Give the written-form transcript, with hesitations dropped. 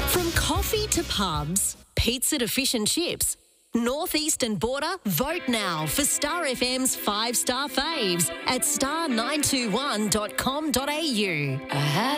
From coffee to pubs, pizza to fish and chips, Northeastern Border, vote now for Star FM's 5-star faves at star921.com.au.